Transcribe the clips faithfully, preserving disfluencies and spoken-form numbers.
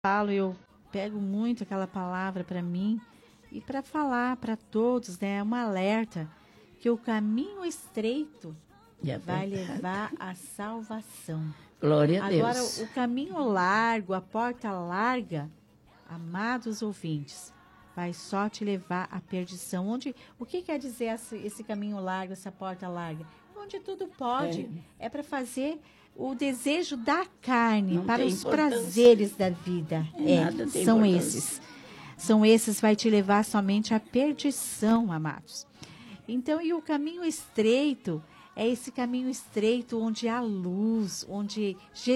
falo, eu pego muito aquela palavra para mim e para falar para todos, né? É um alerta que o caminho estreito é vai levar à salvação. Glória a Deus. Agora, o caminho largo, a porta larga, amados ouvintes, vai só te levar à perdição. Onde, o que quer dizer esse, esse caminho largo, essa porta larga? Onde tudo pode. É, é para fazer o desejo da carne, não para os prazeres da vida. É, são esses. São esses vai te levar somente à perdição, amados. Então, e o caminho estreito é esse caminho estreito onde há luz, onde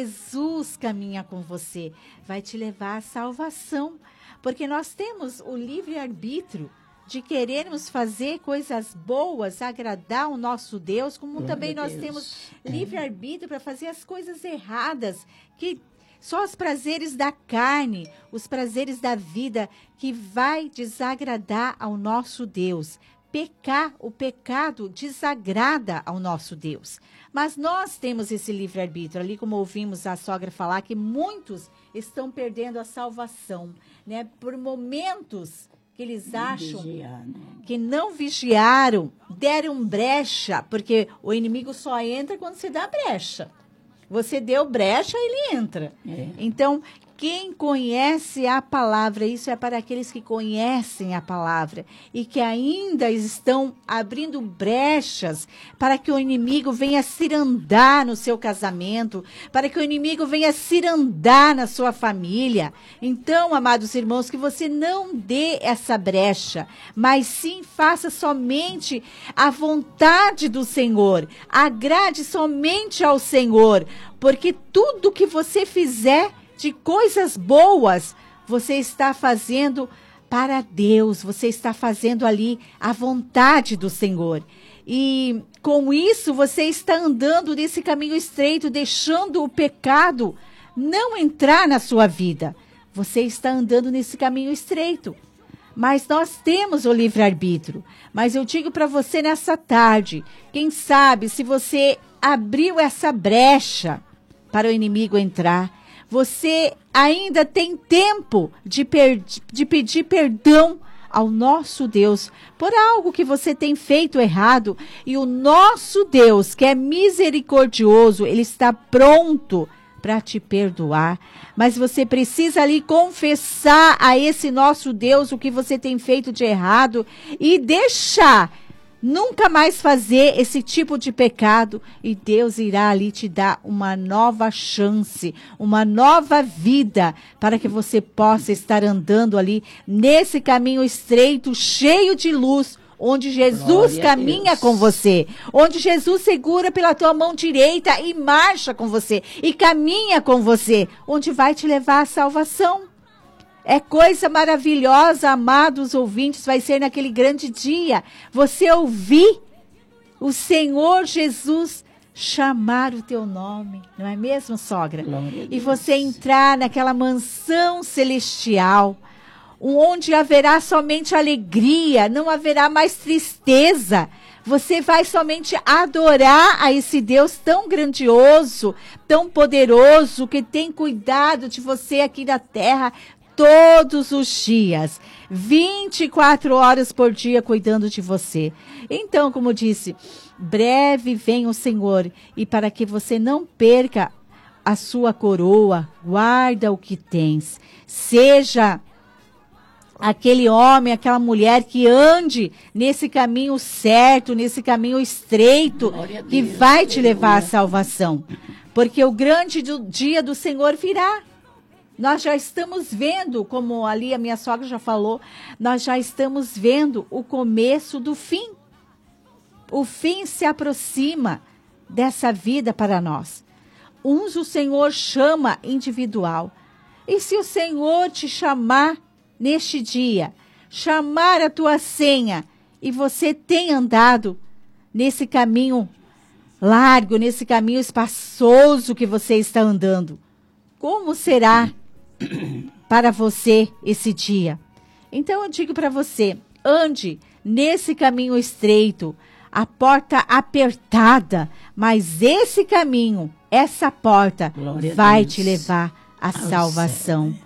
Jesus caminha com você, vai te levar à salvação. Porque nós temos o livre-arbítrio de querermos fazer coisas boas, agradar o nosso Deus, como Glória também nós Deus. temos livre-arbítrio para fazer as coisas erradas, que só os prazeres da carne, os prazeres da vida, que vai desagradar ao nosso Deus. Pecar, o pecado desagrada ao nosso Deus. Mas nós temos esse livre-arbítrio, ali como ouvimos a sogra falar, que muitos estão perdendo a salvação, né? Por momentos que eles acham que não vigiaram, deram brecha, porque o inimigo só entra quando você dá brecha. Você deu brecha, ele entra. É. Então, quem conhece a palavra, isso é para aqueles que conhecem a palavra e que ainda estão abrindo brechas para que o inimigo venha cirandar no seu casamento, para que o inimigo venha cirandar na sua família. Então, amados irmãos, que você não dê essa brecha, mas sim faça somente a vontade do Senhor, agrade somente ao Senhor, porque tudo que você fizer de coisas boas, você está fazendo para Deus, você está fazendo ali a vontade do Senhor. E com isso você está andando nesse caminho estreito, deixando o pecado não entrar na sua vida. Você está andando nesse caminho estreito. Mas nós temos o livre-arbítrio. Mas eu digo para você nessa tarde, quem sabe se você abriu essa brecha para o inimigo entrar, você ainda tem tempo de, per- de pedir perdão ao nosso Deus por algo que você tem feito errado. E o nosso Deus, que é misericordioso, ele está pronto para te perdoar. Mas você precisa ali confessar a esse nosso Deus o que você tem feito de errado e deixar nunca mais fazer esse tipo de pecado, e Deus irá ali te dar uma nova chance, uma nova vida, para que você possa estar andando ali nesse caminho estreito, cheio de luz, onde Jesus Glória caminha com você, onde Jesus segura pela tua mão direita e marcha com você, e caminha com você, onde vai te levar à salvação. É coisa maravilhosa, amados ouvintes, vai ser naquele grande dia. Você ouvir o Senhor Jesus chamar o teu nome, não é mesmo, sogra? E você entrar naquela mansão celestial, onde haverá somente alegria, não haverá mais tristeza. Você vai somente adorar a esse Deus tão grandioso, tão poderoso, que tem cuidado de você aqui na terra, todos os dias, vinte e quatro horas por dia cuidando de você. Então, como disse, breve vem o Senhor, e para que você não perca a sua coroa, guarda o que tens. Seja aquele homem, aquela mulher que ande nesse caminho certo, nesse caminho estreito, que vai te levar à salvação. Porque o grande do dia do Senhor virá. Nós já estamos vendo, como ali a minha sogra já falou, nós já estamos vendo o começo do fim. O fim se aproxima dessa vida para nós. Uns o Senhor chama individual. E se o Senhor te chamar neste dia, chamar a tua senha, e você tem andado nesse caminho largo, nesse caminho espaçoso que você está andando, como será para você esse dia? Então eu digo para você, ande nesse caminho estreito, a porta apertada, mas esse caminho, essa porta Glória vai te levar à salvação.